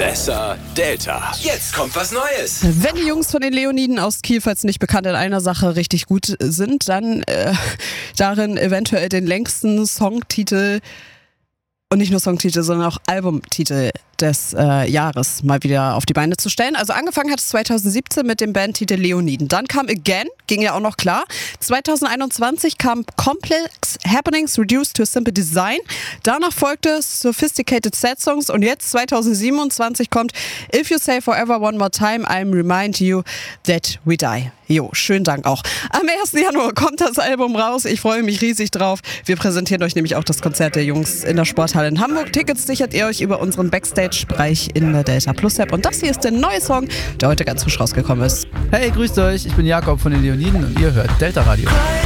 Besser Delta. Jetzt kommt was Neues. Wenn die Jungs von den Leoniden aus Kiel, falls nicht bekannt, in einer Sache richtig gut sind, dann darin eventuell den längsten Songtitel und nicht nur Songtitel, sondern auch Albumtitel des Jahres mal wieder auf die Beine zu stellen. Also angefangen hat es 2017 mit dem Bandtitel Leoniden. Dann kam Again, ging ja auch noch klar. 2021 kam Complex Happenings Reduced to a Simple Design. Danach folgte Sophisticated Sad Songs und jetzt 2027 kommt If You Say Forever One More Time, I'm Remind You That We Die. Jo, schönen Dank auch. Am 1. Januar kommt das Album raus. Ich freue mich riesig drauf. Wir präsentieren euch nämlich auch das Konzert der Jungs in der Sporthalle in Hamburg. Tickets sichert ihr euch über unseren Backstage-Bereich in der Delta Plus App. Und das hier ist der neue Song, der heute ganz frisch rausgekommen ist. Hey, grüßt euch, ich bin Jakob von den Leoniden und ihr hört Delta Radio.